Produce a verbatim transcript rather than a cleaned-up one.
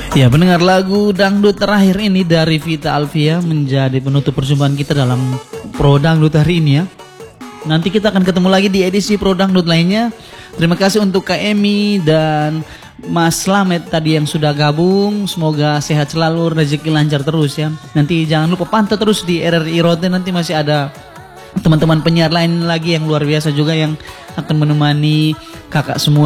Ya, pendengar lagu dangdut terakhir ini dari Vita Alvia menjadi penutup perjumpaan kita dalam Pro Dangdut hari ini ya. Nanti kita akan ketemu lagi di edisi Pro Dangdut lainnya. Terima kasih untuk Kak Emi dan Mas Slamet tadi yang sudah gabung. Semoga sehat selalu, rezeki lancar terus ya. Nanti jangan lupa pantau terus di R R I Rote, nanti masih ada teman-teman penyiar lain lagi yang luar biasa juga yang akan menemani kakak semua.